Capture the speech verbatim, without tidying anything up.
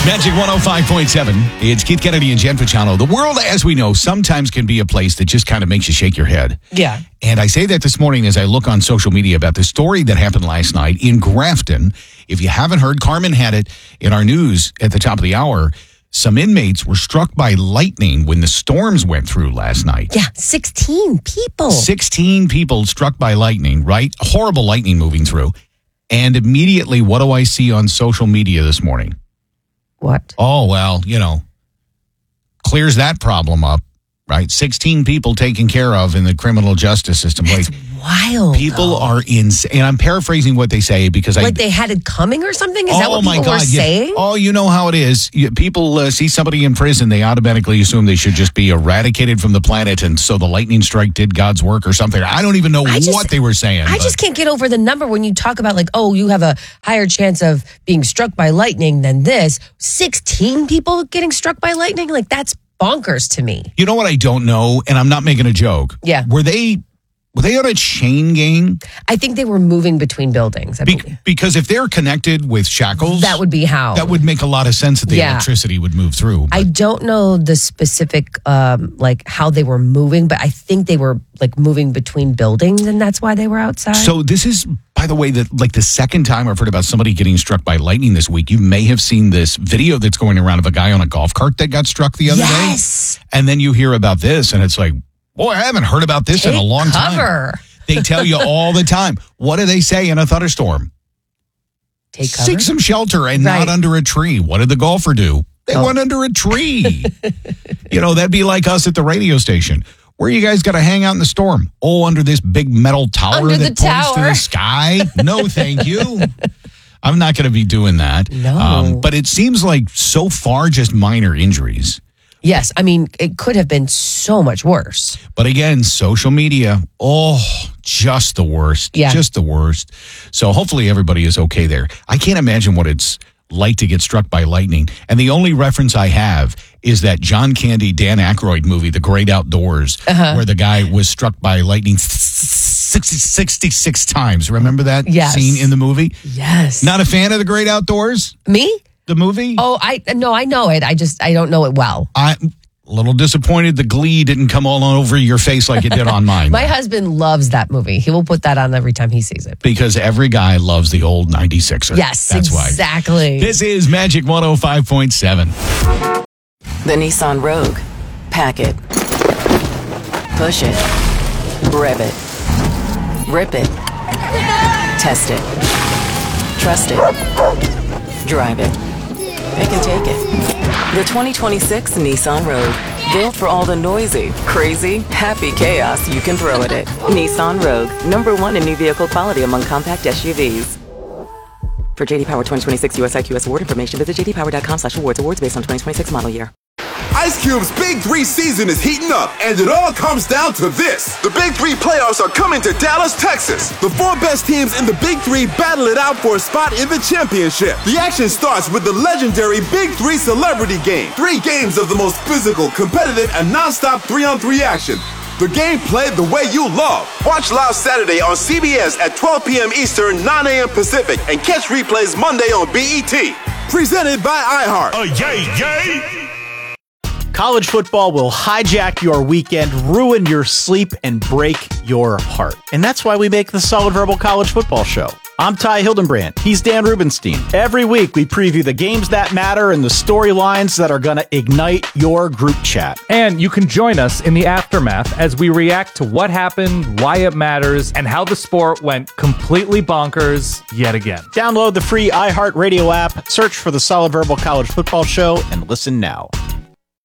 Magic one oh five point seven. It's Keith Kennedy and Jen Pachano. The world, as we know, sometimes can be a place that just kind of makes you shake your head. Yeah. And I say that this morning as I look on social media about the story that happened last night in Grafton. If you haven't heard, Carmen had it in our news at the top of the hour. Some inmates were struck by lightning when the storms went through last night. Yeah, sixteen people. sixteen people struck by lightning, right? Horrible lightning moving through. And immediately, what do I see on social media this morning? What? Oh, well, you know, clears that problem up, right? sixteen people taken care of in the criminal justice system. That's like, wild. people though. are insane. And I'm paraphrasing what they say because I. Like they had it coming or something? Is oh, that what my people God, were yeah. saying? Oh, you know how it is. You, people uh, see somebody in prison, they automatically assume they should just be eradicated from the planet. And so the lightning strike did God's work or something. I don't even know I what just- they were saying. I but- just can't get over the number when you talk about like, oh, you have a higher chance of being struck by lightning than this. sixteen people getting struck by lightning? Like, that's bonkers to me. You know what I don't know, and I'm not making a joke. Yeah. Were they were they on a chain gang? I think they were moving between buildings. I Be- believe. because if they're connected with shackles, That would be how. that would make a lot of sense that the Yeah. electricity would move through. I don't know the specific, um, like how they were moving, but I think they were like moving between buildings, and that's why they were outside. So this is, by the way, that like the second time I've heard about somebody getting struck by lightning this week. You may have seen this video that's going around of a guy on a golf cart that got struck the other yes. day. And then you hear about this, and it's like, boy, I haven't heard about this Take in a long cover. time. They tell you all the time. What do they say in a thunderstorm? Take cover. Seek some shelter and Right. not under a tree. What did the golfer do? They Oh. went under a tree. You know, that'd be like us at the radio station. Where you guys got to hang out in the storm? Oh, under this big metal tower Under that the points to tower. the sky? No, thank you. I'm not going to be doing that. No. but it seems like so far just minor injuries. Yes, I mean, it could have been so much worse. But again, social media, oh, just the worst. Yeah. Just the worst. So hopefully everybody is okay there. I can't imagine what it's like to get struck by lightning. And the only reference I have is that John Candy, Dan Aykroyd movie, The Great Outdoors, Uh-huh. where the guy was struck by lightning sixty, sixty-six times. Remember that Yes. scene in the movie? Yes. Not a fan of The Great Outdoors, Me? the movie? Oh, I no, I know it. I just I don't know it well. I'm a little disappointed the glee didn't come all over your face like it did on mine. My husband loves that movie. He will put that on every time he sees it. Because every guy loves the old ninety-sixer. Yes, That's why. exactly. This is Magic one oh five point seven. The Nissan Rogue. Pack it. Push it. Rev it. Rip it. Test it. Trust it. Drive it. Pick and take it. The twenty twenty-six Nissan Rogue. Built for all the noisy, crazy, happy chaos you can throw at it. Nissan Rogue. Number one in new vehicle quality among compact S U Vs. For J D Power twenty twenty-six U S I Q S award information, visit j d power dot com slash awards. Awards based on twenty twenty-six model year. Ice Cube's Big Three season is heating up, and it all comes down to this. The Big Three playoffs are coming to Dallas, Texas. The four best teams in the Big Three battle it out for a spot in the championship. The action starts with the legendary Big Three Celebrity Game. Three games of the most physical, competitive, and non-stop three-on-three action. The game played the way you love. Watch live Saturday on C B S at twelve p.m. Eastern, nine a.m. Pacific, and catch replays Monday on B E T. Presented by iHeart. Oh, yay, yay! College football will hijack your weekend, ruin your sleep, and break your heart. And that's why we make the Solid Verbal College Football Show. I'm Ty Hildenbrand. He's Dan Rubenstein. Every week, we preview the games that matter and the storylines that are going to ignite your group chat. And you can join us in the aftermath as we react to what happened, why it matters, and how the sport went completely bonkers yet again. Download the free iHeartRadio app, search for the Solid Verbal College Football Show, and listen now.